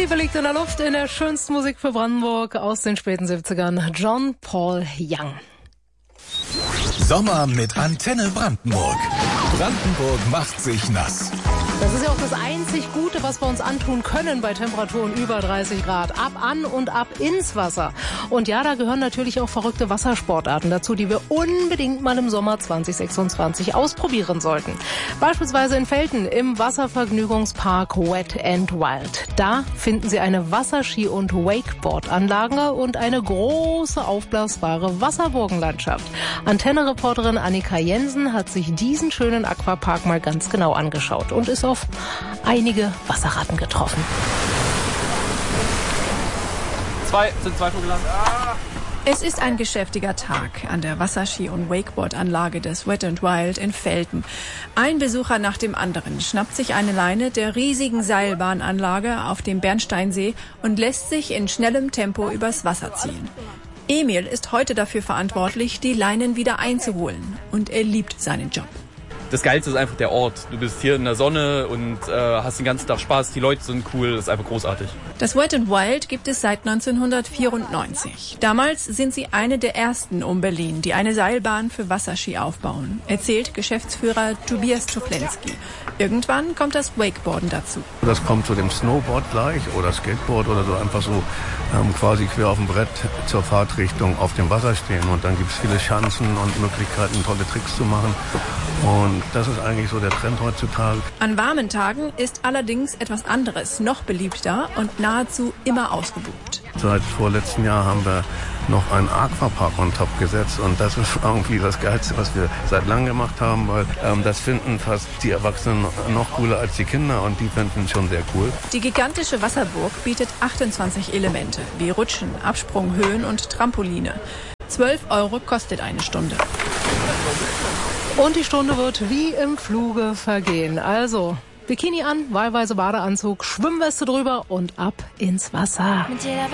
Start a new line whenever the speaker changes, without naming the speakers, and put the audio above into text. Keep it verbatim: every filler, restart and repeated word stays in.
Liebe liegt in der Luft, in der schönsten Musik für Brandenburg aus den späten siebzigern. John Paul Young.
Sommer mit Antenne Brandenburg. Brandenburg macht sich nass.
Das ist ja auch das einzig Gute, was wir uns antun können bei Temperaturen über dreißig Grad. Ab an und ab ins Wasser. Und ja, da gehören natürlich auch verrückte Wassersportarten dazu, die wir unbedingt mal im Sommer zwanzig sechsundzwanzig ausprobieren sollten. Beispielsweise in Velten im Wasservergnügungspark Wet and Wild. Da finden Sie eine Wasserski- und Wakeboard-Anlage und eine große aufblasbare Wasserburgenlandschaft. Antenne-Reporterin Annika Jensen hat sich diesen schönen Aquapark mal ganz genau angeschaut und ist auf einige Wasserratten getroffen.
Zwei, sind zwei Vogelarten.
Es ist ein geschäftiger Tag an der Wasserski- und Wakeboard-Anlage des Wet and Wild in Velten. Ein Besucher nach dem anderen schnappt sich eine Leine der riesigen Seilbahnanlage auf dem Bernsteinsee und lässt sich in schnellem Tempo übers Wasser ziehen. Emil ist heute dafür verantwortlich, die Leinen wieder einzuholen. Und er liebt seinen Job.
Das Geilste ist einfach der Ort. Du bist hier in der Sonne und äh, hast den ganzen Tag Spaß. Die Leute sind cool, das ist einfach großartig.
Das Wet and Wild gibt es seit neunzehnhundertvierundneunzig. Damals sind sie eine der ersten um Berlin, die eine Seilbahn für Wasserski aufbauen, erzählt Geschäftsführer Tobias Czuplenski. Irgendwann kommt das Wakeboarden dazu.
Das kommt zu dem Snowboard gleich oder Skateboard oder so, einfach so ähm, quasi quer auf dem Brett zur Fahrtrichtung auf dem Wasser stehen. Und dann gibt es viele Chancen und Möglichkeiten, tolle Tricks zu machen. Und das ist eigentlich so der Trend heutzutage.
An warmen Tagen ist allerdings etwas anderes noch beliebter und nahezu immer ausgebucht.
Seit vorletzten Jahr haben wir noch einen Aquapark on top gesetzt und das ist irgendwie das Geilste, was wir seit langem gemacht haben, weil ähm, das finden fast die Erwachsenen noch cooler als die Kinder und die finden es schon sehr cool.
Die gigantische Wasserburg bietet achtundzwanzig Elemente, wie Rutschen, Absprung, Höhen und Trampoline. zwölf Euro kostet eine Stunde.
Und die Stunde wird wie im Fluge vergehen. Also Bikini an, wahlweise Badeanzug, Schwimmweste drüber und ab ins Wasser.